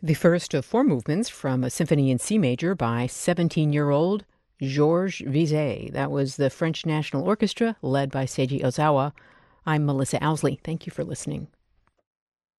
The first of four movements from a symphony in C major by 17-year-old Georges Bizet. That was the French National Orchestra, led by Seiji Ozawa. I'm Melissa Owsley. Thank you for listening.